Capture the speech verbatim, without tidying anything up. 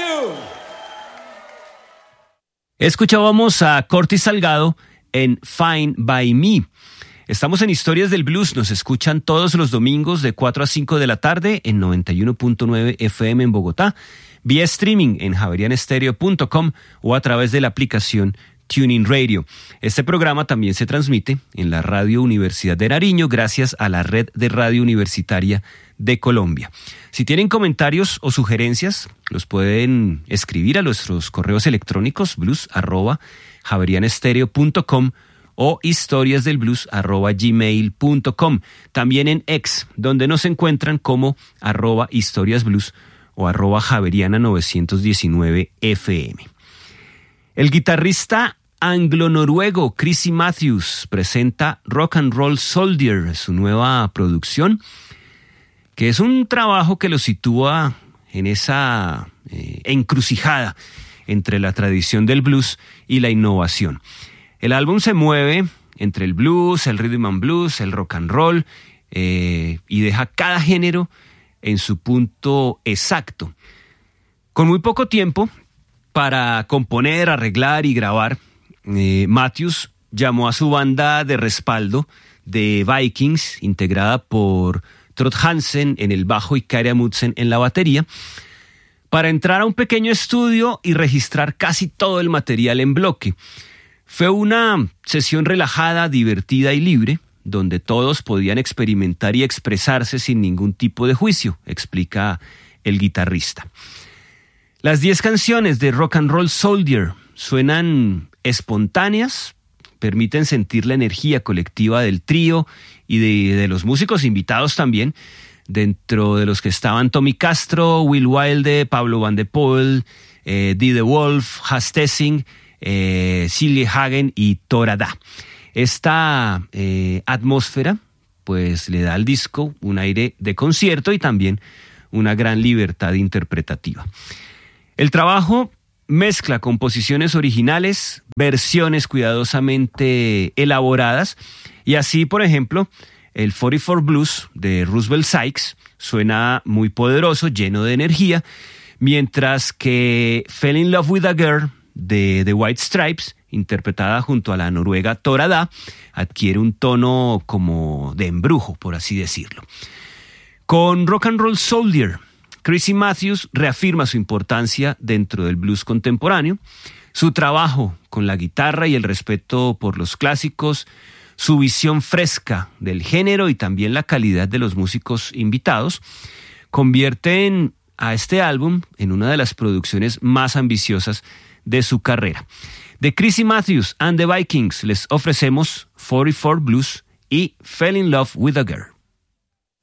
you. Escuchábamos a Curtis Salgado en Fine by Me. Estamos en Historias del Blues, nos escuchan todos los domingos de cuatro a cinco de la tarde en noventa y uno punto nueve F M en Bogotá, vía streaming en javerian stereo punto com o a través de la aplicación TuneIn Radio. Este programa también se transmite en la Radio Universidad de Nariño gracias a la Red de Radio Universitaria de Colombia. Si tienen comentarios o sugerencias, los pueden escribir a nuestros correos electrónicos blues arroba javerian stereo punto com o historiasdelblues arroba gmail punto com. También en X, donde nos encuentran como arroba historiasblues o arroba javeriana novecientos diecinueve F M. El guitarrista anglo-noruego Chrissy Matthews presenta Rock and Roll Soldier, su nueva producción, que es un trabajo que lo sitúa en esa eh, encrucijada entre la tradición del blues y la innovación. El álbum se mueve entre el blues, el rhythm and blues, el rock and roll, eh, y deja cada género en su punto exacto. Con muy poco tiempo para componer, arreglar y grabar, eh, Matthews llamó a su banda de respaldo de Vikings, integrada por Trond Hansen en el bajo y Kari Amundsen en la batería, para entrar a un pequeño estudio y registrar casi todo el material en bloque. Fue una sesión relajada, divertida y libre, donde todos podían experimentar y expresarse sin ningún tipo de juicio, explica el guitarrista. Las diez canciones de Rock and Roll Soldier suenan espontáneas, permiten sentir la energía colectiva del trío y de, de los músicos invitados también, dentro de los que estaban Tommy Castro, Will Wilde, Pablo Van de Poel, eh, Dee The Wolf, Has Tessing, eh, Silje Hagen y Torada. Esta eh, atmósfera pues le da al disco un aire de concierto y también una gran libertad interpretativa. El trabajo mezcla composiciones originales, versiones cuidadosamente elaboradas, y así, por ejemplo, el cuarenta y cuatro Blues de Roosevelt Sykes suena muy poderoso, lleno de energía, mientras que Fell in Love with a Girl de The White Stripes, interpretada junto a la noruega Torada, adquiere un tono como de embrujo, por así decirlo. Con Rock and Roll Soldier, Chrissy Matthews reafirma su importancia dentro del blues contemporáneo, su trabajo con la guitarra y el respeto por los clásicos, su visión fresca del género y también la calidad de los músicos invitados, convierten a este álbum en una de las producciones más ambiciosas de su carrera. De Chrissy Matthews and the Vikings les ofrecemos cuarenta y cuatro Blues y Fell in Love with a Girl.